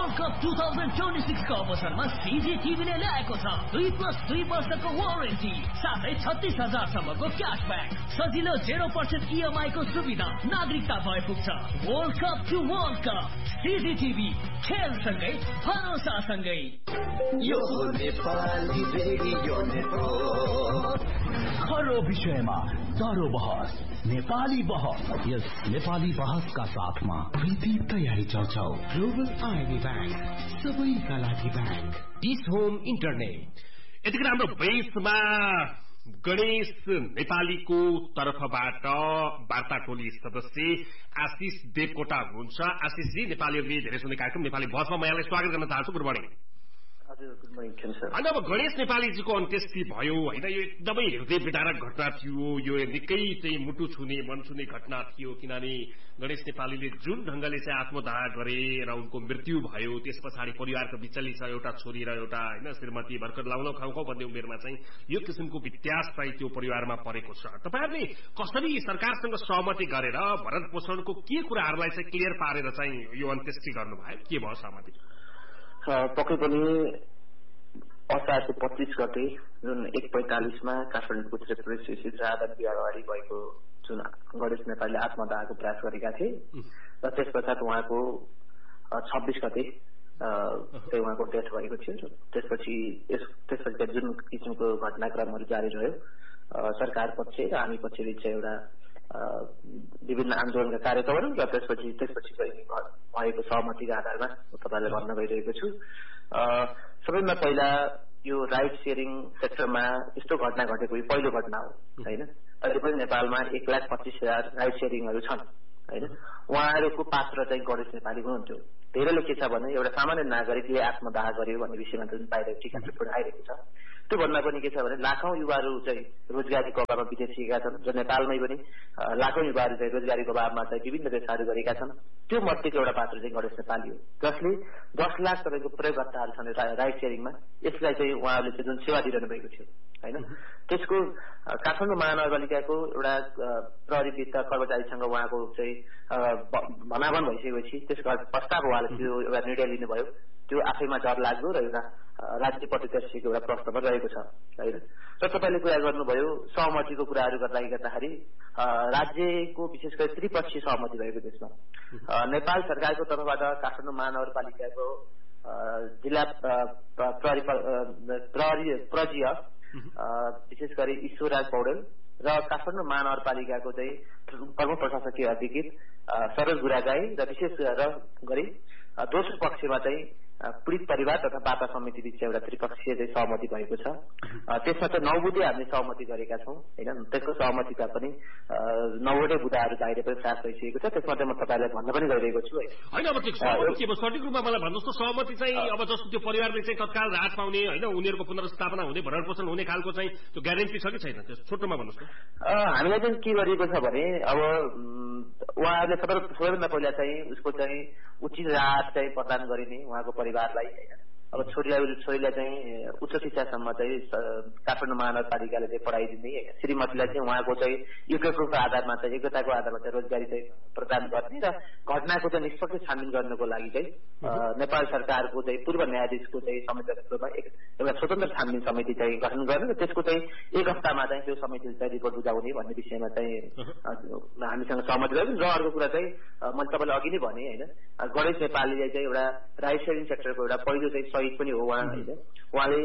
World cup 2026 को अवसरमा CGTV ले ल्याएको छ 2+2 वर्षको वारेन्टी साथै 36,000 सम्मको क्याशब्याक सजिलो 0% EMI को सुविधा नागरिकता भए पुग्छ world cup to world cup CGTV खेलसँगै भरोसासँगै यो नेपाली रेडियो नेटवर्क हर विषयमा चारो बहस नेपाली बहस यस नेपाली बहसका साथमा प्रीति तयारी चौचौ ग्लोबल आईबी बैंक सबैका लागि बैंक डिस होम इन्टरनेट यतिखेर हाम्रो बेसमा गणेश नेपालीको तर्फबाट वार्ता टोली सदस्य आशिष देवकोटा हुनुहुन्छ। आशिषजी, नेपालीहरूले धेरै सुन्ने कार्यक्रम नेपाली बसमा म यहाँलाई स्वागत गर्न चाहन्छु। Good morning. होइन, अब गणेश नेपालीजीको अन्त्येष्टि भयो होइन, यो एकदमै हृदय विदारक घटना थियो, यो निकै चाहिँ मुटु छुने मन छुने घटना थियो, किनभने गणेश नेपालीले जुन ढंगले चाहिँ आत्मदाह गरे र उनको मृत्यु भयो, त्यस पछाडि परिवारको बिचल्ली छ, एउटा छोरी र एउटा होइन श्रीमती भर्खर लाउन खाउँ भन्ने उमेरमा चाहिँ यो किसिमको व्यत्यास चाहिँ त्यो परिवारमा परेको छ। तपाईहरुले कसरी सरकारसँग सहमति गरेर भरण पोषणको के कुराहरूलाई चाहिँ क्लियर पारेर चाहिँ यो अन्त्येष्टि गर्नुभयो, के भयो सहमति? पक्कै पनि असारको 25 गते जुन 1:45 मा काठमाडौँको प्रेस स्थित राधा बिहा अगाडि भएको जुन गणेश नेपालले आत्मदाहको प्रयास गरेका थिए र त्यस पश्चात उहाँको 26 गते चाहिँ उहाँको डेथ भएको थियो। त्यसपछि जुन किसिमको घटनाक्रमहरू जारी रह्यो, सरकार पक्ष र हामी पक्ष बीच एउटा विभिन्न आन्दोलनका कार्यक्रमहरू र त्यसपछि भएको सहमतिका आधारमा तपाईलाई भन्न गइरहेको छु। सबैभन्दा पहिला यो राइट सेयरिङ सेक्टरमा यस्तो घटना घटेको यो पहिलो घटना हो हैन। अहिले पनि नेपालमा 1,25,000 राइट सेयरिङहरू छन् हैन। उहाँहरूको पात्र चाहिँ गणेश नेपाली हुनुहुन्थ्यो। धेरैले के छ भने एउटा सामान्य नागरिकले आत्मदाह गर्यो भन्ने विषयमा जुन बाहिर टिका टिप्पणी आइरहेको छ, त्यो भन्दा पनि के छ भने लाखौं युवाहरू चाहिँ रोजगारीको अभावमा विदेशिएका छन् र नेपालमै पनि लाखौं युवाहरू चाहिँ रोजगारीको अभावमा चाहिँ विभिन्न पेसाहरू गरेका छन्। त्यो मध्येको एउटा पात्र चाहिँ गणेश नेपाली हो, जसले 10 लाख तपाईँको प्रयोगकर्ताहरू छन् राइट सेयरिङमा। यसलाई चाहिँ उहाँहरूले चाहिँ जुन सेवा दिइरहनु भएको थियो हैन, त्यसको काठमाडौँ महानगरपालिकाको एउटा प्रहरी वित्त कर्मचारीसँग उहाँको चाहिँ भनाभन भइसकेपछि त्यसको प्रस्ताव उहाँले त्यो एउटा निर्णय लिनुभयो। त्यो आफैमा डर लाग्दो र एउटा राज्य प्रत्यक्षको एउटा प्रश्न पनि रहेको छ हैन। र तपाईले कुरा गर्नुभयो सहमतिको कुराहरू गर्दाखेरि राज्यको विशेष गरी त्रिपक्षीय सहमति भएको देशमा नेपाल सरकारको तर्फबाट काठमाडौँ महानगरपालिकाको जिल्ला प्रजीय विशेष गरी ईश्वरराज पौडेल र काठमाडौँ महानगरपालिकाको चाहिँ प्रमुख प्रशासकीय अधिकृत सरोज गुरागाई र विशेष गरी दोस्रो पक्षमा चाहिँ पीडित परिवार तथा वार्ता समिति बीच एउटा त्रिपक्षीय चाहिँ सहमति भएको छ। त्यसमा चाहिँ 9 बुँदे हामीले सहमति गरेका छौँ हैन। त्यसको सहमतिका पनि 9वटै बुँदाहरू बाहिर पनि प्रयास भइसकेको छ। त्यसमा म तपाईलाई भन्न पनि गइरहेको छु हैन। अब त्यो सहमति के भयो सठिक रूपमा मलाई भन्नुस् त। सहमति चाहिँ अब जस्तो त्यो परिवारले चाहिँ तत्काल राहत पाउने हैन, उनीहरूको पुनर्स्थापना हुने भरण पोषण हुने खालको चाहिँ त्यो ग्यारेन्टी छ कि छैन, त्यो छोटोमा भन्नुस् त। हामीलाई चाहिँ के गरिएको छ भने अब उहाँहरूले सबैभन्दा पहिला चाहिँ उसको चाहिँ उचित राहत चाहिँ प्रदान गरिने उहाँको परिवारलाई हैन। अब छोरीलाई चाहिँ उच्च शिक्षासम्म चाहिँ काठमाडौँ महानगरपालिकाले चाहिँ पढाइदिने, श्रीमतीलाई चाहिँ उहाँको चाहिँ योग्यताको आधारमा चाहिँ रोजगारी चाहिँ प्रदान गर्ने र घटनाको चाहिँ निष्पक्ष छानबिन गर्नको लागि चाहिँ नेपाल सरकारको चाहिँ पूर्व न्यायाधीशको चाहिँ संयोजकत्वमा एउटा स्वतन्त्र छानबिन समिति चाहिँ गठन गर्ने र त्यसको चाहिँ 1 हप्तामा चाहिँ त्यो समितिले चाहिँ रिपोर्ट बुझाउने भन्ने विषयमा चाहिँ हामीसँग सहमति भयो। र अर्को कुरा चाहिँ मैले तपाईँलाई अघि नै भने हैन, गणेश नेपालीले चाहिँ एउटा राइट सेयरिङ सेक्टरको एउटा पहिलो चाहिँ शहीद पनि हो उहाँ हैन। उहाँले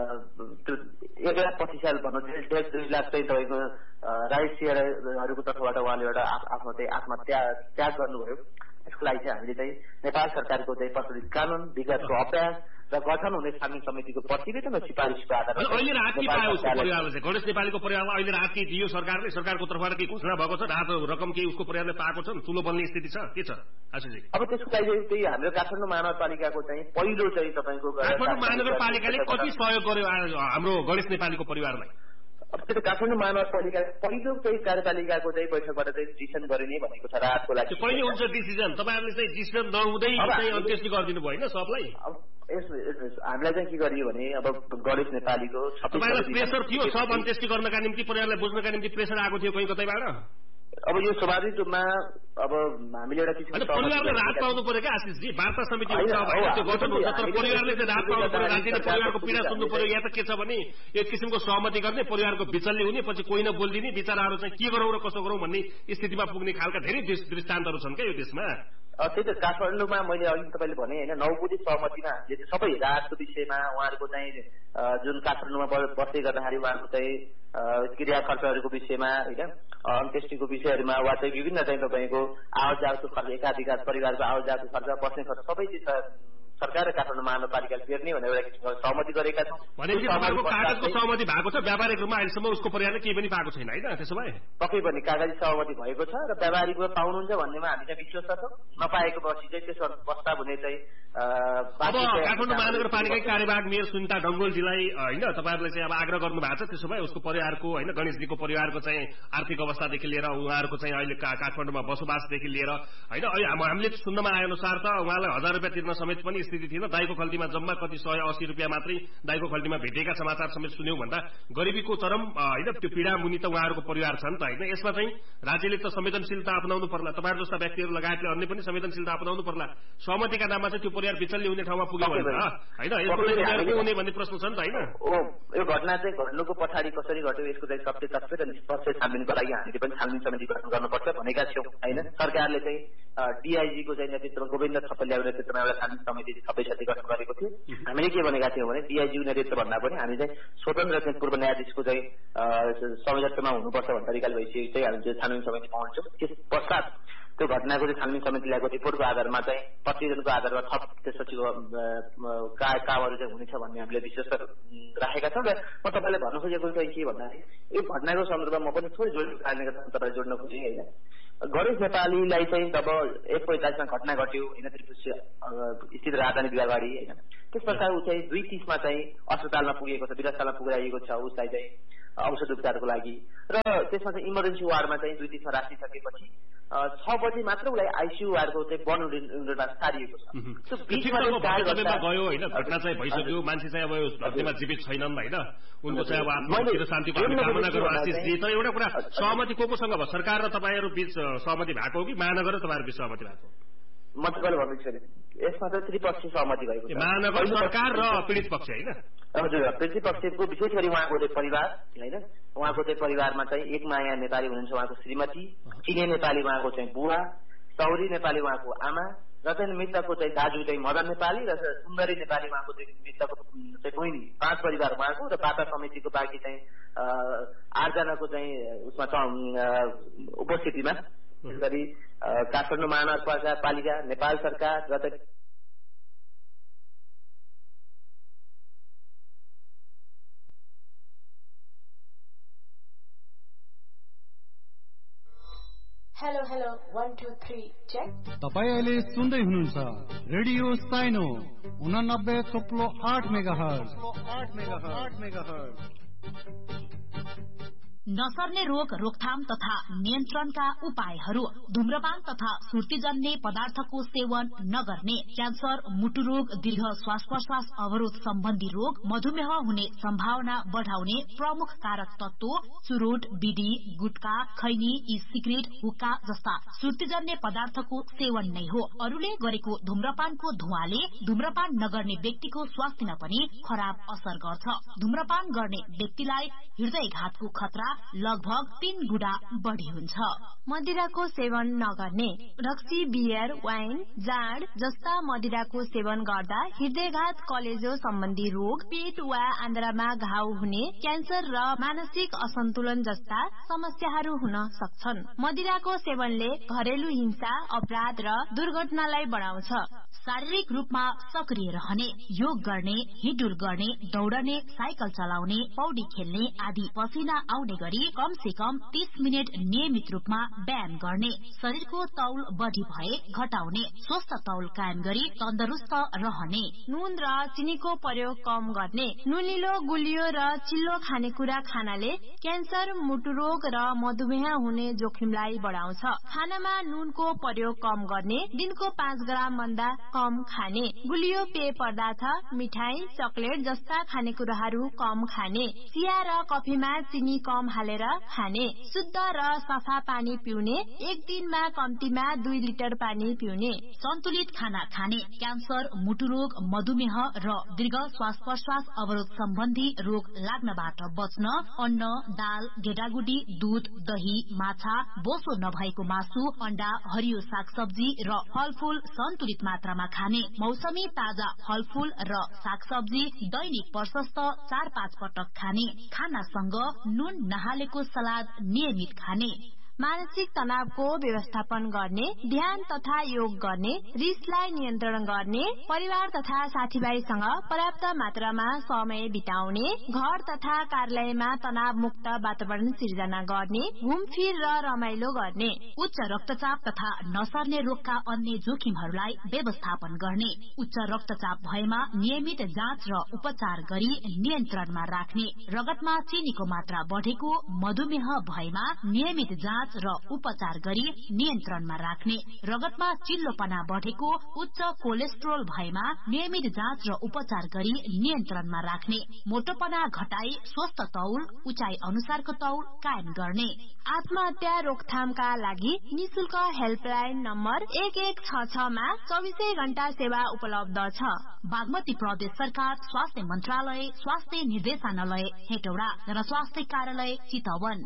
1,25,000 भन्नु 1.5 लाख चाहिँ तपाईँको राइट सेयरहरूको तर्फबाट उहाँले एउटा आफ्नो चाहिँ आत्मत्याग गर्नुभयो। यसको लागि चाहिँ हामीले चाहिँ नेपाल सरकारको चाहिँ प्रचलित कानून, विगतको अभ्यास र गठन हुने छानबिन समितिको प्रतिवेदन र सिफारिसको आधारमा अहिले राहत के पायो उसको परिवारले चाहिँ गणेश नेपालीको परिवारलाई अहिले राहत के दियो सरकारले? सरकारको तर्फबाट के घोषणा भएको छ? राहत रकम के उसको परिवारले पाएको छ? ठुलो बन्ने स्थिति छ के छ आशिषजी? अब त्यसको लागि चाहिँ त्यही हाम्रो काठमाडौँ महानगरपालिकाको चाहिँ पहिलो चाहिँ तपाईँको काठमाडौँ महानगरपालिकाले कति सहयोग गर्यो हाम्रो गणेश नेपालीको परिवारलाई? अब त्यो काठमाडौँ महानगरपालिका पहिलो चाहिँ कार्यपालिकाको चाहिँ बैठकबाट चाहिँ डिसिजन गरिने भनेको छ राहतको लागि। कहिले हुन्छ डिसिजन? तपाईहरुले चाहिँ डिसिजन नहुँदै चाहिँ अन्त्येष्टि गरिदिनु भयो हैन सबलाई? अब हामीलाई चाहिँ के गरियो भने अब गणेश नेपालीको तपाईलाई प्रेसर थियो सब अन्त्येष्टि गर्नका निम्ति, परिवारलाई बुझ्नका निम्ति प्रेसर आएको थियो कहीं कतैबाट? अब यो स्वाभाविक रूपमा अब हामीले एउटा किसिमको परिवारले राहत पाउनु पर्यो क्या आशिषजी वार्ता समिति हुन्छ त्यो गठन हुन्छ तर परिवारले चाहिँ राहत पाउनु पर्यो राज्यले परिवारको पीडा सुन्नु पर्यो या त के छ भने एक किसिमको सहमति गर्ने परिवारको बिचल्ली हुने पछि कोही नबोलिदिने बिचराहरू चाहिँ के गरौँ र कसो गरौँ भन्ने स्थितिमा पुग्ने खालका धेरै दृष्टान्तहरू छन् क्या यो देशमा त्यही त काठमाडौँमा मैले अघि तपाईँले भने होइन 9 बुँदे सहमतिमा हामीले सबै राहतको विषयमा उहाँहरूको चाहिँ जुन काठमाडौँमा बस्दै गर्दाखेरि उहाँहरूको चाहिँ क्रिया खर्चहरूको विषयमा होइन अन्त्येष्टिको विषयहरूमा वा चाहिँ विभिन्न चाहिँ तपाईँको आवत जावतको खर्च एकाधिकार परिवारको आवत जावतको खर्च बस्ने खर्च सबै चिज सरकार र काठमाडौँ महानगरपालिकाले तिर्ने भनेर एउटा किसिमको सहमति गरेका छौँ भनेपछि तपाईँको कागजको सहमति भएको छ व्यावहारिक रूपमा अहिलेसम्म उसको परिवारले केही पनि पाएको छैन होइन त्यसो भए पक्कै पनि कागजी सहमति भएको छ र व्यावहारिक रूपमा पाउनुहुन्छ भन्नेमा हामी चाहिँ विश्वास छौँ नपाएको पछि चाहिँ त्यसो प्रस्ताव हुने चाहिँ अब काठमाडौँ महानगरपालिकाकै कार्यवाहक मेयर सुनिता डङ्गोलजीलाई होइन तपाईँहरूले चाहिँ अब आग्रह गर्नु भएको छ त्यसो भए उसको परिवारको होइन गणेशजीको परिवारको चाहिँ आर्थिक अवस्थादेखि लिएर उहाँहरूको चाहिँ अहिले काठमाडौँमा बसोबासदेखि लिएर होइन हामीले सुन्नमा आए अनुसार त उहाँलाई 1000 रुपियाँ तिर्न समेत पनि स्थिति थिएन दाइको खल्तीमा जम्मा कति 180 रुपियाँ मात्रै दाइको खल्तीमा भेटेका समाचार समेत सुन्यौं भन्दा गरिबीको चरम होइन त्यो पीडा मुनि त उहाँहरूको परिवार छन् त होइन यसमा चाहिँ राज्यले त संवेदनशीलता अपनाउनु पर्ला तपाईहरु जस्ता व्यक्तिहरू लगायतले अन्य पनि संवेदनशीलता अपनाउनु पर्ला सहमतिका नाममा चाहिँ त्यो परिवार विचल्ली हुने ठाउँमा पुग्यो भने होइन यसको के हुने भन्ने प्रश्न छ नि त होइन यो घटना चाहिँ घट्नुको पछाडि कसरी घट्यो यसको चाहिँ सत्य तथ्य र निष्पक्ष छानबिनको लागि हामीले पनि छानबिन समिति गठन गर्नुपर्छ भनेका छौं होइन सरकारले चाहिँ डीआईजी को चाहिँ नेतृत्वमा गोविन्द थपलियाको नेतृत्वमा एउटा छानबिन समिति सबै साथी गठन गरेको थियो हामीले के भनेका थियौं भने डीआईजी नेतृत्व भन्दा पनि हामी चाहिँ स्वतन्त्र चाहिँ पूर्व न्यायाधीशको चाहिँ संयोजकमा हुनुपर्छ भन्ने तरिकाले भइसकेको चाहिँ हामी छानबिन समिति पाउँछौँ त्यस पश्चात त्यो घटनाको चाहिँ छानबिन समिति ल्याएको रिपोर्टको आधारमा चाहिँ प्रतिवेदनको आधारमा थप त्यसपछिको कामहरू चाहिँ हुनेछ भन्ने हामीले विश्वास राखेका छौँ र म तपाईँले भन्न खोजेको चाहिँ के भन्दाखेरि यो घटनाको सन्दर्भमा म पनि थोरै जोड्नु तपाईँलाई जोड्न खोजेँ होइन गणेश नेपालीलाई चाहिँ जब 145 मा घटना घट्यो होइन त्रिपुरा स्थित राजधानी बिहारबाडी होइन त्यस प्रकार ऊ चाहिँ 2:30 मा चाहिँ अस्पतालमा पुगेको छ विरासतालमा पुगाइएको छ उसलाई चाहिँ औषध उपचारको लागि र त्यसमा चाहिँ इमर्जेन्सी वार्डमा चाहिँ 2:30 मा राखिसकेपछि 6 बजे मात्र उसलाई आईसीयू वार्डको चाहिँ बन्द युनिटमा सारिएको छ त्यो बीचमा गयो होइन घटना चाहिँ भइसक्यो मान्छे चाहिँ अब धरतीमा जीवित छैनन् होइन उनको चाहिँ अब आत्महत्या शान्तिको कामना गरौँ आशिषजी तर एउटा कुरा सहमति कोसँग भयो सरकार र तपाईहरु बीच सहमति भएको हो कि महानगर र तपाईहरु बीच सहमति भएको म तपाईँले भन्दैछु यसमा चाहिँ त्रिपक्षीय सहमति भएको छ महानगर सरकार र पीडित पक्ष होइन हजुर पीडित पक्षको विशेष गरी उहाँको चाहिँ परिवार होइन उहाँको चाहिँ परिवारमा चाहिँ एक माया नेपाली हुनुहुन्छ उहाँको श्रीमती चिने नेपाली उहाँको चाहिँ बुवा सौरी नेपाली उहाँको आमा र चाहिँ मृतकको चाहिँ दाजु चाहिँ मदन नेपाली र सुन्दरी नेपाली उहाँको चाहिँ मृतकको चाहिँ बहिनी 5 परिवार उहाँको र वार्ता समितिको बाँकी चाहिँ 8 जनाको चाहिँ उसमा उपस्थितिमा गरी काठमाडौँ महानगरपालिका नेपाल सरकार र हेलो हेलो 1 2 3 चेक तपाई अहिले सुन्दै हुनुहुन्छ रेडियो साइनो 89.8 मेगाहर्ज नसर्ने रोग रोकथाम तथा नियन्त्रणका उपायहरू धूम्रपान तथा सुर्तीजन्य पदार्थको सेवन नगर्ने क्यान्सर मुटु रोग दीर्घ श्वास प्रश्वास अवरोध सम्बन्धी रोग मधुमेह हुने सम्भावना बढ़ाउने प्रमुख कारक तत्व चुरोट बिडी गुटखा खैनी ई सिगरेट हुक्का जस्ता सुर्तीजन्य पदार्थको सेवन नै हो अरूले गरेको धूम्रपानको धुवाले धूम्रपान नगर्ने व्यक्तिको स्वास्थ्यमा पनि खराब असर गर्छ धूम्रपान गर्ने व्यक्तिलाई हृदयघातको खतरा लगभग 3 गुणा बढ़ी हुन्छ मदिराको सेवन नगर्ने रक्सी बियर वाइन जाँड जस्ता मदिराको सेवन गर्दा हृदयघात कलेजो सम्बन्धी रोग पेट वा आन्द्रामा घाउ हुने क्यान्सर र मानसिक असन्तुलन जस्ता समस्याहरू हुन सक्छन् मदिराको सेवनले घरेलु हिंसा अपराध र दुर्घटनालाई बढाउँछ शारीरिक रूपमा सक्रिय रहने योग गर्ने हिडुल गर्ने दौड़ने साइकल चलाउने पौडी खेल्ने आदि पसिना आउने गरी कम से कम 30 मिनट नियमित रूपमा व्यायाम गर्ने शरीरको तौल बढ़ी भए घटाउने स्वस्थ तौल कायम गरी तन्दुरुस्त रहने नुन र चिनीको प्रयोग कम गर्ने नुनिलो गुलियो र चिल्लो खानेकुरा खानाले क्यान्सर मुटु रोग र मधुमेह हुने जोखिमलाई बढाउँछ खानामा नुनको प्रयोग कम गर्ने दिनको 5 ग्राम भन्दा कम खाने, गुलियो पेय पदार्थ, मिठाई, चकलेट जस्ता खानेकुराहरू कम खाने, चिया र कफीमा चिनी कम हालेर खाने, शुद्ध र सफा पानी पिउने, एक दिनमा कम्तीमा 2 लिटर पानी पिउने, सन्तुलित खाना खाने, क्यान्सर, मुटु रोग, मधुमेह र दीर्घ श्वास प्रश्वास अवरोध सम्बन्धी रोग लाग्नबाट बच्न अन्न, दाल, गेडागुडी, दूध, दही, माछा, बोसो नभएको मासु, अण्डा, हरियो सागसब्जी र फलफूल सन्तुलित मात्रामा खाने, मौसमी ताजा फलफूल र सागसब्जी दैनिक प्रशस्त 4-5 पटक खाने, खानासँग नुन नहालेको सलाद नियमित खाने, मानसिक तनावको व्यवस्थापन गर्ने, ध्यान तथा योग गर्ने, रिसलाई नियन्त्रण गर्ने, परिवार तथा साथीभाइसँग पर्याप्त मात्रामा समय बिताउने, घर तथा कार्यालयमा तनावमुक्त वातावरण सिर्जना गर्ने, घुमफिर र रमाइलो गर्ने, उच्च रक्तचाप तथा नसर्ने रोगका अन्य जोखिमहरूलाई व्यवस्थापन गर्ने, उच्च रक्तचाप भएमा नियमित जाँच र उपचार गरी नियन्त्रणमा राख्ने, रगतमा चिनीको मात्रा बढेको मधुमेह भएमा नियमित जाँच र उपचार गरी नियन्त्रणमा राख्ने, रगतमा चिल्लोपना बढेको उच्च कोलेस्ट्रोल भएमा नियमित जाँच र उपचार गरी नियन्त्रणमा राख्ने, मोटोपना घटाई स्वस्थ तौल, उचाइ अनुसारको तौल कायम गर्ने। आत्महत्या रोकथामका लागि निशुल्क हेल्पलाइन नम्बर 1166 मा 24 घण्टा सेवा उपलब्ध छ। बागमती प्रदेश सरकार स्वास्थ्य मन्त्रालय, स्वास्थ्य निर्देशनालय हेटौडा, जनस्वास्थ्य कार्यालय चितवन।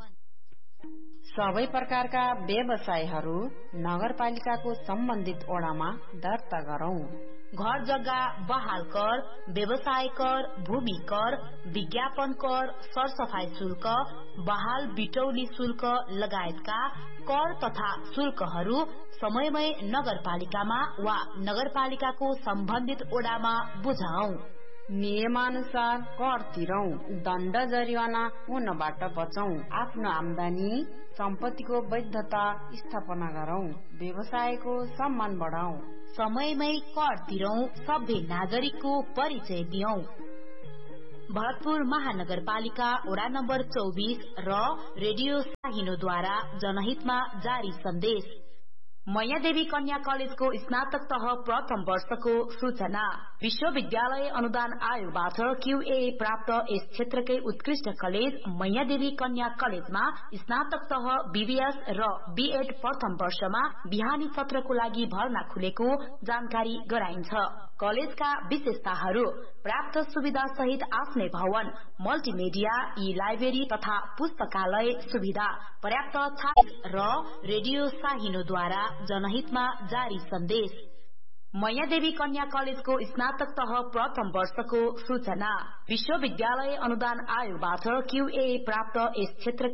सबै प्रकारका व्यवसायहरू नगरपालिकाको सम्बन्धित ओडामा दर्ता गरौं। घर जग्गा बहाल कर, व्यवसाय कर, भूमि कर, विज्ञापन कर, सरसफाई शुल्क, बहाल बिटौली शुल्क लगायतका कर तथा शुल्कहरू समयमै नगरपालिकामा वा नगरपालिकाको सम्बन्धित ओडामा बुझाऊ। नियमानुसार कर तिरौं, दण्ड जरिवाना हुनबाट बचौं। आफ्नो आम्दानी सम्पत्तिको वैधता स्थापना गरौं, व्यवसायको सम्मान बढाऊ। समयमै कर तिरौं, सभ्य नागरिकको परिचय दियौं। भरतपुर महानगरपालिका वडा नम्बर 24 र रेडियो साहिनोद्वारा जनहितमा जारी सन्देश। मैयादेवी कन्या कलेजको स्नातक तह प्रथम वर्षको सूचना। विश्वविद्यालय अनुदान आयोगबाट QA प्राप्त यस क्षेत्रकै उत्कृष्ट कलेज मैयादेवी कन्या कलेजमा स्नातक तह BBS र BEd प्रथम वर्षमा बिहानी सत्रको लागि भर्ना खुलेको जानकारी गराइन्छ। कलेजका विशेषताहरू: प्राप्त सुविधा सहित आफ्नै भवन, मल्टिमिडिया, लाइब्रेरी तथा पुस्तकालय सुविधा, पर्याप्त छात्र र रेडियो साहिनोद्वारा जनहितमा जारी सन्देश। मैयादेवी कन्या कलेजको स्नातक तह प्रथम वर्षको सूचना। विश्वविद्यालय अनुदान आयोगबाट QA प्राप्त यस क्षेत्रकै